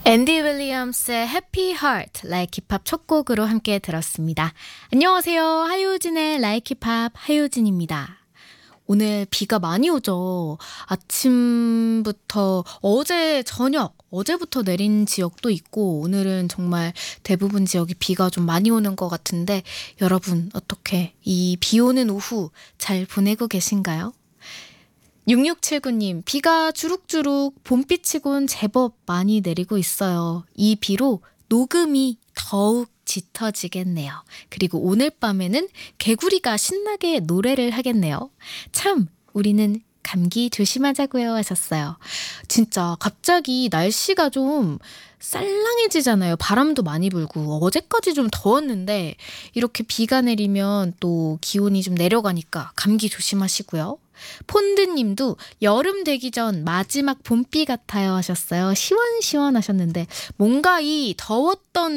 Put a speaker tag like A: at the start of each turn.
A: 앤디 윌리엄스의 Happy Heart, Like 힙합 첫 곡으로 함께 들었습니다. 안녕하세요. 하효진의 Like 힙합 하효진입니다. 오늘 비가 많이 오죠. 아침부터 어제 저녁, 어제부터 내린 지역도 있고 오늘은 정말 대부분 지역이 비가 좀 많이 오는 것 같은데 여러분 어떻게 이 비 오는 오후 잘 보내고 계신가요? 6679님, 비가 주룩주룩 봄비치곤 제법 많이 내리고 있어요. 이 비로 녹음이 더욱 짙어지겠네요. 그리고 오늘 밤에는 개구리가 신나게 노래를 하겠네요. 참, 우리는 감기 조심하자고요 하셨어요. 진짜 갑자기 날씨가 좀 쌀랑해지잖아요. 바람도 많이 불고 어제까지 좀 더웠는데 이렇게 비가 내리면 또 기온이 좀 내려가니까 감기 조심하시고요. 폰드님도 여름 되기 전 마지막 봄비 같아요 하셨어요. 시원시원 하셨는데 뭔가 이 더웠던